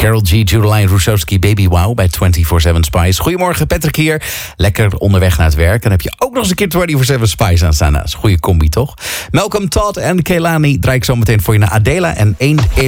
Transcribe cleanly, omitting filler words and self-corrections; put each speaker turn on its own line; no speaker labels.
Carol G, Judeline Rusowski, Baby Wow bij 24/7 Spice. Goedemorgen, Patrick hier. Lekker onderweg naar het werk. En dan heb je ook nog eens een keer 24/7 Spice aan staan. Dat is een goede combi, toch? Malcolm, Todd en Kehlani draai ik zo meteen voor je naar Adela en 1